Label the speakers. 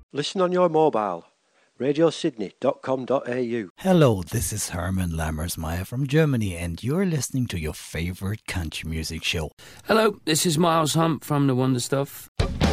Speaker 1: Listen on your mobile. radiosydney.com.au.
Speaker 2: Hello, this is Herman Lammersmeyer from Germany, and you're listening to your favorite country music show.
Speaker 3: Hello, this is Miles Hunt from The Wonder Stuff.